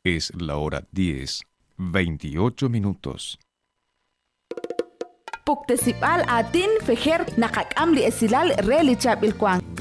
Es la hora 10:28. Puktasibal atin feher nakakam li esilal reli chap ilkwang.